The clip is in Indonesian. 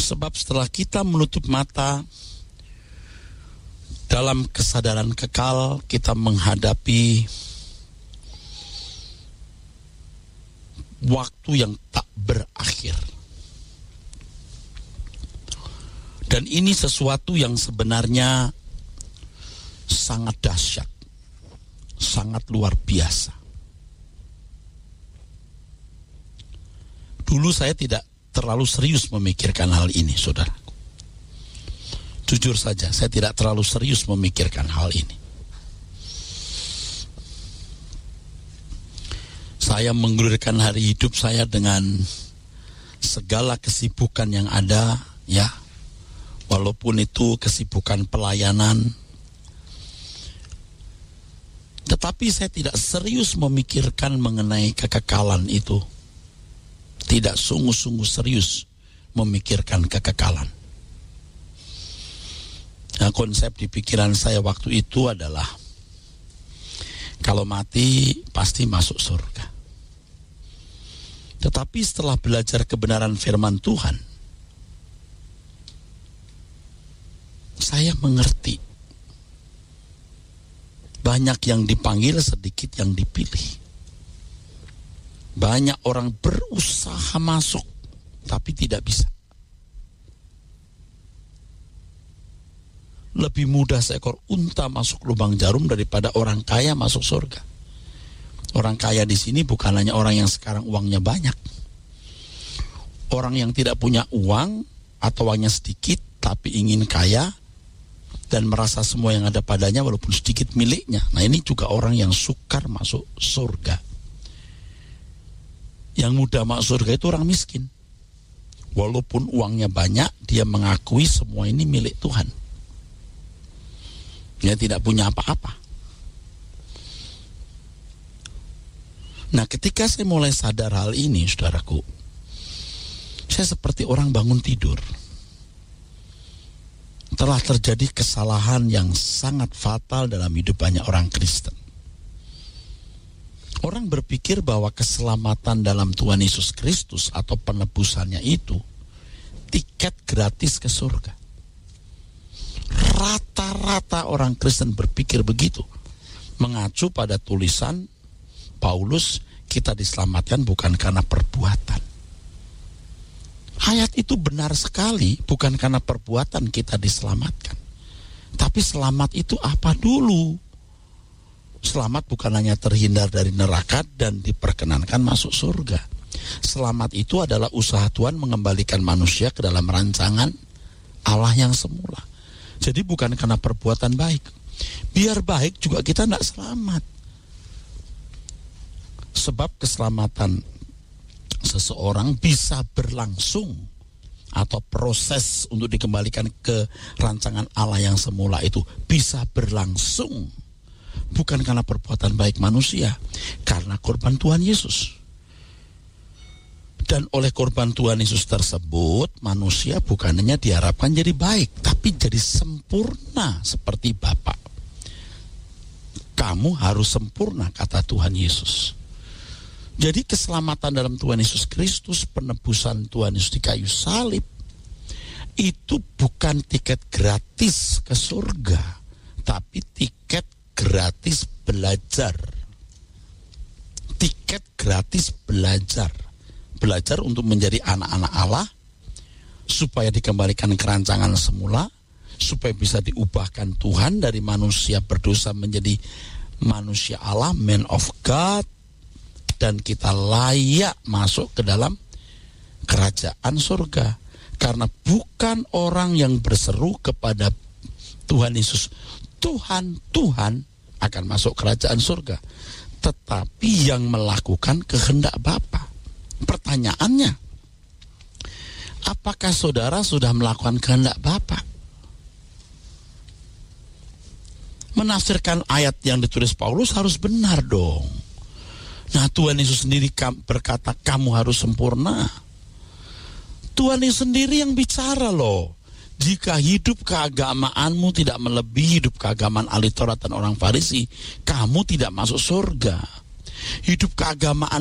Sebab setelah kita menutup mata dalam kesadaran kekal, kita menghadapi waktu yang tak berakhir. Dan ini sesuatu yang sebenarnya sangat dahsyat, sangat luar biasa. Dulu saya tidak terlalu serius memikirkan hal ini, saudara. Jujur saja, saya tidak terlalu serius memikirkan hal ini. Saya menggulirkan hari hidup saya dengan segala kesibukan yang ada, ya. Walaupun itu kesibukan pelayanan. Tetapi saya tidak serius memikirkan mengenai kekekalan itu. Tidak sungguh-sungguh serius memikirkan kekekalan. Nah, konsep di pikiran saya waktu itu adalah kalau mati pasti masuk surga. Tetapi setelah belajar kebenaran firman Tuhan, saya mengerti banyak yang dipanggil, sedikit yang dipilih. Banyak orang berusaha masuk, tapi tidak bisa. Lebih mudah seekor unta masuk lubang jarum daripada orang kaya masuk surga. Orang kaya di sini bukan hanya orang yang sekarang uangnya banyak. Orang yang tidak punya uang atau uangnya sedikit tapi ingin kaya dan merasa semua yang ada padanya walaupun sedikit miliknya. Nah, ini juga orang yang sukar masuk surga. Yang mudah masuk surga itu orang miskin. Walaupun uangnya banyak, dia mengakui semua ini milik Tuhan. Dia tidak punya apa-apa. Nah, ketika saya mulai sadar hal ini, saudaraku, saya seperti orang bangun tidur. Telah terjadi kesalahan yang sangat fatal dalam hidup banyak orang Kristen. Orang berpikir bahwa keselamatan dalam Tuhan Yesus Kristus atau penebusannya itu tiket gratis ke surga. Rata-rata orang Kristen berpikir begitu, mengacu pada tulisan Paulus, kita diselamatkan bukan karena perbuatan. Ayat itu benar sekali, bukan karena perbuatan kita diselamatkan. Tapi selamat itu apa dulu? Selamat bukan hanya terhindar dari neraka dan diperkenankan masuk surga. Selamat itu adalah usaha Tuhan mengembalikan manusia ke dalam rancangan Allah yang semula. Jadi bukan karena perbuatan baik. Biar baik juga kita tidak selamat. Sebab keselamatan seseorang bisa berlangsung atau proses untuk dikembalikan ke rancangan Allah yang semula itu bisa berlangsung bukan karena perbuatan baik manusia, karena korban Tuhan Yesus. Dan oleh korban Tuhan Yesus tersebut, manusia bukan hanya diharapkan jadi baik, tapi jadi sempurna seperti Bapa. Kamu harus sempurna, kata Tuhan Yesus. Jadi keselamatan dalam Tuhan Yesus Kristus, penebusan Tuhan Yesus di kayu salib, itu bukan tiket gratis ke surga, tapi tiket gratis belajar. Tiket gratis belajar. Belajar untuk menjadi anak-anak Allah, supaya dikembalikan ke rancangan semula, supaya bisa diubahkan Tuhan dari manusia berdosa menjadi manusia Allah, man of God, dan kita layak masuk ke dalam kerajaan surga. Karena bukan orang yang berseru kepada Tuhan Yesus, Tuhan, Tuhan, akan masuk kerajaan surga, tetapi yang melakukan kehendak Bapa. Pertanyaannya, apakah saudara sudah melakukan kehendak Bapa? Menafsirkan ayat yang ditulis Paulus harus benar dong. Nah, Tuhan Yesus sendiri berkata kamu harus sempurna. Tuhan Yesus sendiri yang bicara loh. Jika hidup keagamaanmu tidak melebihi hidup keagamaan ahli Taurat dan orang Farisi, kamu tidak masuk surga. Hidup keagamaan